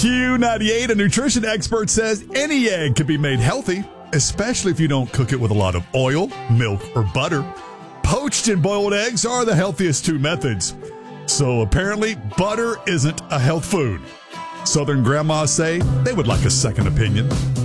Q98, a nutrition expert, says any egg can be made healthy, especially if you don't cook it with a lot of oil, milk, or butter. Poached and boiled eggs are the healthiest two methods. So apparently, butter isn't a health food. Southern grandmas say they would like a second opinion.